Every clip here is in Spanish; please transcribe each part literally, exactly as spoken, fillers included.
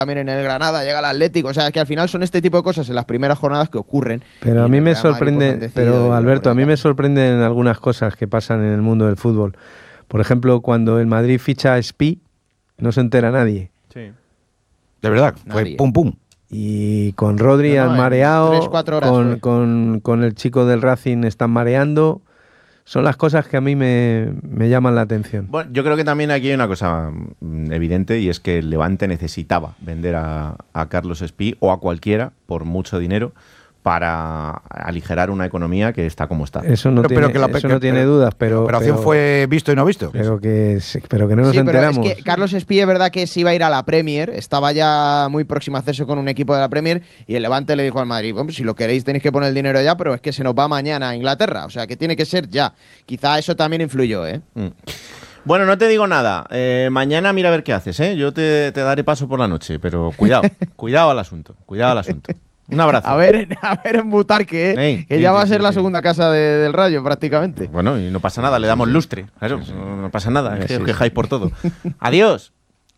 también en el Granada, llega el Atlético, o sea, es que al final son este tipo de cosas en las primeras jornadas que ocurren. Pero a mí me sorprende, pero Alberto, a mí me sorprenden algunas cosas que pasan en el mundo del fútbol. Por ejemplo, cuando el Madrid ficha a Spi, no se entera nadie. Sí. De verdad, fue Nadie. pum pum. Y con Rodri No, no, han en mareado, tres, cuatro horas con, fue. con, con el chico del Racing están mareando. Son las cosas que a mí me, me llaman la atención. Bueno, yo creo que también aquí hay una cosa mm, evidente y es que el Levante necesitaba vender a, a Carlos Espí o a cualquiera por mucho dinero para aligerar una economía que está como está. Eso no Pero- tiene, pero que la- eso que- no tiene pero- dudas, pero... La operación pero- fue visto y no visto. Pero que, pero que no nos Sí, pero enteramos. es que Carlos Espí es verdad que se iba a ir a la Premier, estaba ya muy próximo a hacerse con un equipo de la Premier y el Levante le dijo al Madrid, bueno, si lo queréis tenéis que poner el dinero ya, pero es que se nos va mañana a Inglaterra, o sea que tiene que ser ya. Quizá eso también influyó, ¿eh? Mm. Bueno, no te digo nada. Eh, mañana mira a ver qué haces, ¿eh? Yo te, te daré paso por la noche, pero cuidado, cuidado al asunto, cuidado al asunto. Un abrazo. A ver, a ver en Butarque, ¿eh? Ey, que sí, ya sí, va a sí, ser la sí. segunda casa de- del Rayo prácticamente. Bueno, y no pasa nada, le damos lustre. Claro, no, no pasa nada, es que Sí, os sí. quejáis por todo. Adiós.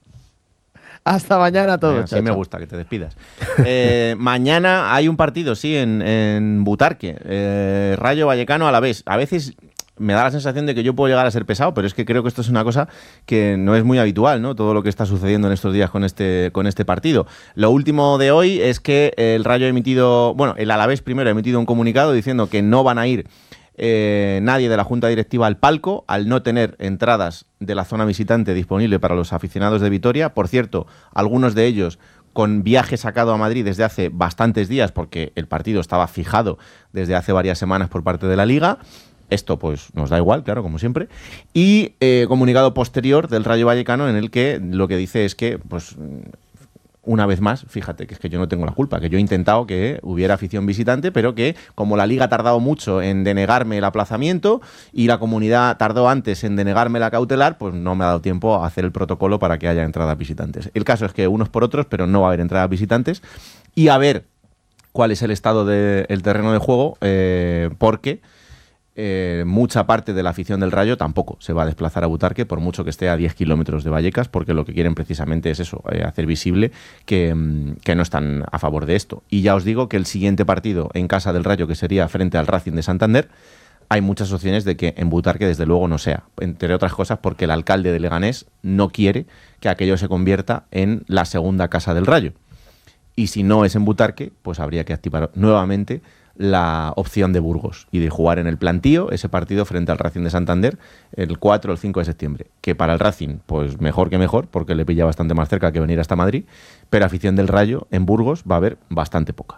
Hasta mañana a todos. Así chao, me chao. gusta que te despidas. Eh, mañana hay un partido, sí, en, en Butarque. Eh, Rayo Vallecano a la vez. A veces me da la sensación de que yo puedo llegar a ser pesado, pero es que creo que esto es una cosa que no es muy habitual, ¿no? Todo lo que está sucediendo en estos días con este, con este partido. Lo último de hoy es que el Rayo ha emitido, bueno, el Alavés primero ha emitido un comunicado diciendo que no van a ir eh, nadie de la Junta Directiva al palco al no tener entradas de la zona visitante disponible para los aficionados de Vitoria. Por cierto, algunos de ellos con viaje sacado a Madrid desde hace bastantes días porque el partido estaba fijado desde hace varias semanas por parte de la Liga. Esto pues nos da igual, claro, como siempre. Y eh, comunicado posterior del Rayo Vallecano en el que lo que dice es que, pues, una vez más, fíjate que es que yo no tengo la culpa, que yo he intentado que hubiera afición visitante, pero que como la Liga ha tardado mucho en denegarme el aplazamiento y la comunidad tardó antes en denegarme la cautelar, pues no me ha dado tiempo a hacer el protocolo para que haya entradas visitantes. El caso es que unos por otros, pero no va a haber entradas visitantes. Y a ver cuál es el estado del terreno de juego, eh, porque... Eh, mucha parte de la afición del Rayo tampoco se va a desplazar a Butarque, por mucho que esté a diez kilómetros de Vallecas, porque lo que quieren precisamente es eso, eh, hacer visible que, mm, que no están a favor de esto. Y ya os digo que el siguiente partido en casa del Rayo, que sería frente al Racing de Santander, hay muchas opciones de que en Butarque desde luego no sea, entre otras cosas porque el alcalde de Leganés no quiere que aquello se convierta en la segunda casa del Rayo. Y si no es en Butarque, pues habría que activar nuevamente la opción de Burgos y de jugar en el Plantío ese partido frente al Racing de Santander el cuatro o el cinco de septiembre, que para el Racing pues mejor que mejor porque le pilla bastante más cerca que venir hasta Madrid, pero afición del Rayo en Burgos va a haber bastante poca.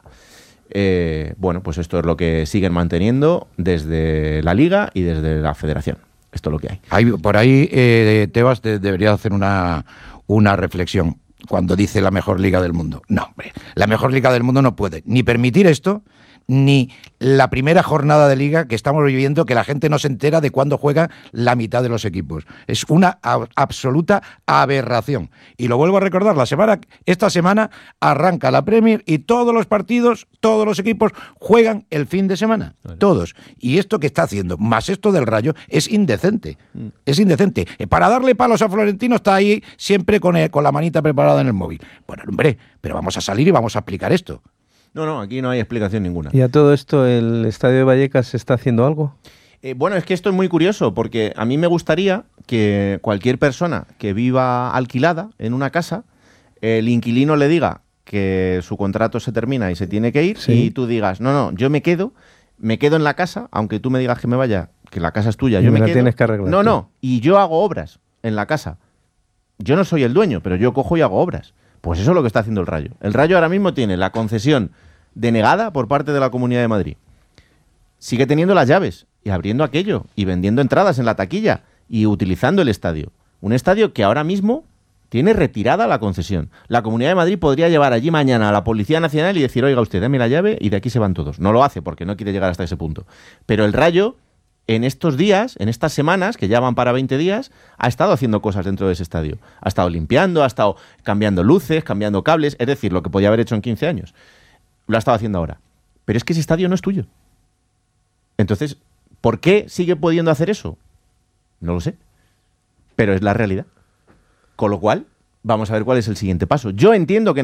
Eh, bueno, pues esto es lo que siguen manteniendo desde la Liga y desde la Federación. Esto es lo que hay. Ahí, por ahí, eh, Tebas de- debería hacer una, una reflexión cuando dice la mejor liga del mundo. No, hombre, la mejor liga del mundo no puede ni permitir esto, ni la primera jornada de liga que estamos viviendo, que la gente no se entera de cuándo juega la mitad de los equipos. Es una a- absoluta aberración. Y lo vuelvo a recordar, la semana, esta semana arranca la Premier y todos los partidos, todos los equipos juegan el fin de semana. Vale. Todos. Y esto que está haciendo, más esto del Rayo, es indecente. Mm. Es indecente. Para darle palos a Florentino está ahí siempre con, el, con la manita preparada en el móvil. Bueno, hombre, pero vamos a salir y vamos a aplicar esto. No, no, aquí no hay explicación ninguna. ¿Y a todo esto el Estadio de Vallecas está haciendo algo? Eh, bueno, es que esto es muy curioso porque a mí me gustaría que cualquier persona que viva alquilada en una casa, el inquilino le diga que su contrato se termina y se tiene que ir, sí. Y tú digas, no, no, yo me quedo, me quedo en la casa, aunque tú me digas que me vaya, que la casa es tuya, y yo me, me la quedo. Tienes que arreglar. No, no, y yo hago obras en la casa. Yo no soy el dueño, pero yo cojo y hago obras. Pues eso es lo que está haciendo el Rayo. El Rayo ahora mismo tiene la concesión denegada por parte de la Comunidad de Madrid. Sigue teniendo las llaves y abriendo aquello y vendiendo entradas en la taquilla y utilizando el estadio. Un estadio que ahora mismo tiene retirada la concesión. La Comunidad de Madrid podría llevar allí mañana a la Policía Nacional y decir, oiga usted, dame la llave y de aquí se van todos. No lo hace porque no quiere llegar hasta ese punto. Pero el Rayo, en estos días, en estas semanas, que ya van para veinte días, ha estado haciendo cosas dentro de ese estadio. Ha estado limpiando, ha estado cambiando luces, cambiando cables, es decir, lo que podía haber hecho en quince años. Lo ha estado haciendo ahora. Pero es que ese estadio no es tuyo. Entonces, ¿por qué sigue pudiendo hacer eso? No lo sé. Pero es la realidad. Con lo cual, vamos a ver cuál es el siguiente paso. Yo entiendo que